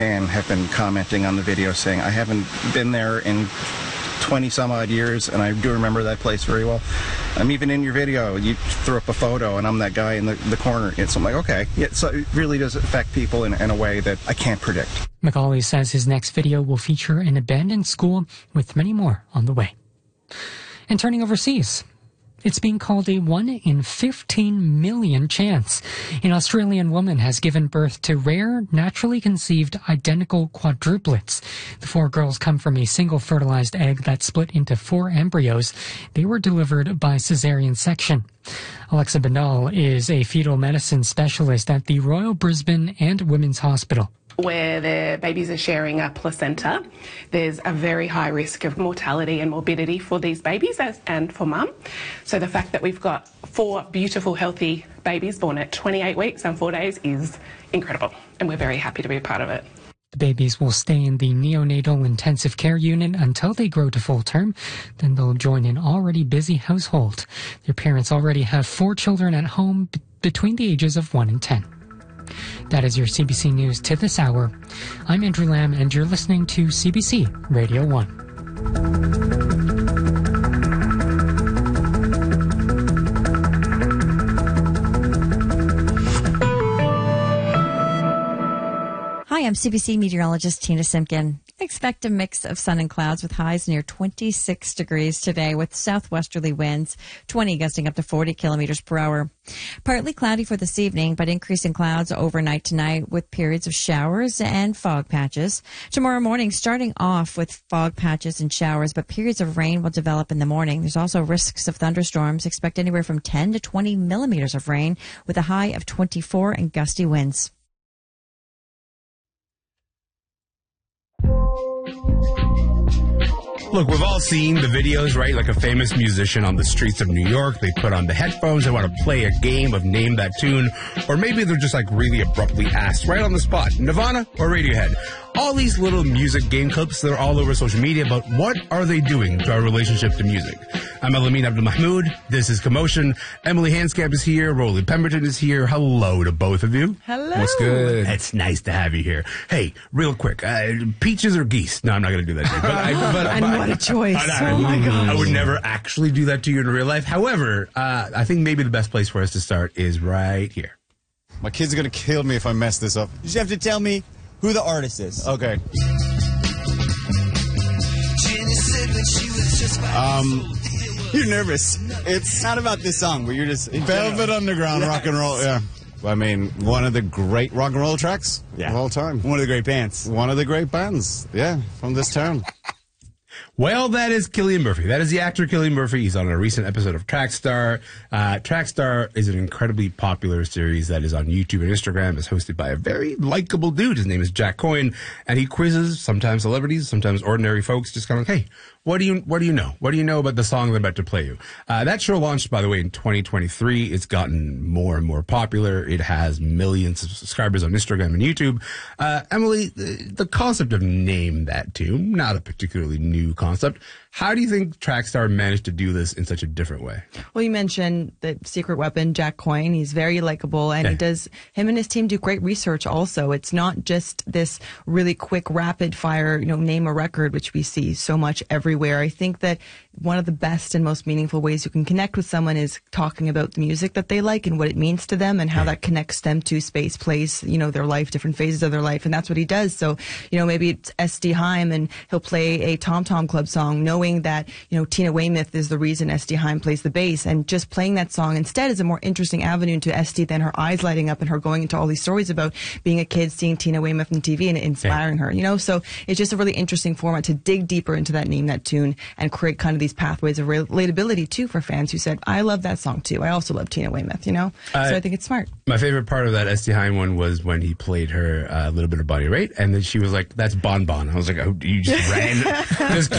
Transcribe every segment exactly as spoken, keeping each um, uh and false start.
and have been commenting on the video saying, I haven't been there in twenty some odd years, and I do remember that place very well. I'm even in your video, you threw up a photo, and I'm that guy in the, the corner. And so I'm like, okay. Yeah, so it really does affect people in, in a way that I can't predict. McAuley says his next video will feature an abandoned school with many more on the way. And turning overseas, it's being called a one in fifteen million chance. An Australian woman has given birth to rare, naturally conceived identical quadruplets. The four girls come from a single fertilized egg that split into four embryos. They were delivered by cesarean section. Alexa Bendal is a fetal medicine specialist at the Royal Brisbane and Women's Hospital. Where the babies are sharing a placenta, there's a very high risk of mortality and morbidity for these babies as, and for mum. So the fact that we've got four beautiful, healthy babies born at twenty-eight weeks and four days is incredible, and we're very happy to be a part of it. The babies will stay in the neonatal intensive care unit until they grow to full term. Then they'll join an already busy household. Their parents already have four children at home b- between the ages of one and ten. That is your C B C News to this hour. I'm Andrew Lamb, and you're listening to C B C Radio one. Hi, I'm C B C meteorologist Tina Simpkin. Expect a mix of sun and clouds with highs near twenty-six degrees today with southwesterly winds, twenty gusting up to forty kilometers per hour. Partly cloudy for this evening, but increasing clouds overnight tonight with periods of showers and fog patches. Tomorrow morning, starting off with fog patches and showers, but periods of rain will develop in the morning. There's also risks of thunderstorms. Expect anywhere from ten to twenty millimeters of rain with a high of twenty-four and gusty winds. Look, we've all seen the videos, right? Like a famous musician on the streets of New York. They put on the headphones. They want to play a game of Name That Tune. Or maybe they're just like really abruptly asked right on the spot, Nirvana or Radiohead. All these little music game clips that are all over social media, but what are they doing to our relationship to music? I'm Elamin Abdul Mahmoud. This is Commotion. Emily Hanscamp is here. Rolly Pemberton is here. Hello to both of you. Hello. What's good? It's nice to have you here. Hey, real quick, uh, peaches or geese? No, I'm not going to do that to you. But I, but, and but what a choice. I, I, oh my gosh. I would never actually do that to you in real life. However, uh, I think maybe the best place for us to start is right here. My kids are going to kill me if I mess this up. You just have to tell me who the artist is. Okay. Um, You're nervous. It's not about this song, but you're just... Velvet Underground, Yes. rock and roll, yeah. I mean, one of the great rock and roll tracks Yeah. of all time. One of the great bands. One of the great bands, yeah, from this town. Well, that is Cillian Murphy. That is the actor Cillian Murphy. He's on a recent episode of Trackstar. Uh, Trackstar is an incredibly popular series that is on YouTube and Instagram. It's hosted by a very likable dude. His name is Jack Coyne, and he quizzes sometimes celebrities, sometimes ordinary folks, just kind of like, hey, what do you what do you know? What do you know about the song I'm about to play you? Uh, that show launched, by the way, in twenty twenty-three. It's gotten more and more popular. It has millions of subscribers on Instagram and YouTube. Uh, Emily, the, the concept of Name That Tune, not a particularly new concept. How do you think Trackstar managed to do this in such a different way? Well, you mentioned the secret weapon, Jack Coyne. He's very likable, and Yeah. he does, him and his team do great research also. It's not just this really quick, rapid fire, you know, name a record, which we see so much everywhere. I think that one of the best and most meaningful ways you can connect with someone is talking about the music that they like and what it means to them and how that connects them to space, place, you know, their life, different phases of their life. And that's what he does. So, you know, maybe it's S D Heim and he'll play a Tom Tom Club song knowing that, you know, Tina Weymouth is the reason S D Heim plays the bass, and just playing that song instead is a more interesting avenue to S D than her eyes lighting up and her going into all these stories about being a kid, seeing Tina Weymouth on T V and inspiring yeah. her, you know? So it's just a really interesting format to dig deeper into that Name That Tune and create kind of these pathways of relatability too for fans who said, I love that song too. I also love Tina Weymouth, you know? Uh, so I think it's smart. My favorite part of that S D Heim one was when he played her a uh, little bit of Bonnie Raitt, and then she was like, that's Bon Bon. I was like, oh, you just ran, just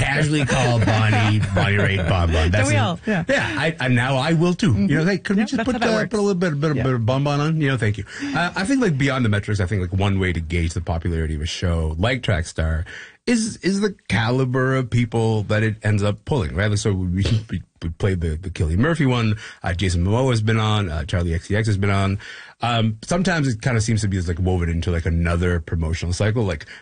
casually call Bonnie Bonnie Raitt Bon Bon. That's Don't we it. all? Yeah. Yeah, I, I now I will too. You know, hey, could we Yep, just that's put, how that uh, works. put a little bit, bit, Yeah. bit of Bon Bon on? You know, thank you. Uh, I think like beyond the metrics, I think like one way to gauge the popularity of a show like Trackstar is is the caliber of people that it ends up pulling, right? So we, we, we played the, the Cillian Murphy one. Uh, Jason Momoa has been on. Uh, Charlie X C X has been on. Um, sometimes it kind of seems to be like woven into like another promotional cycle. Like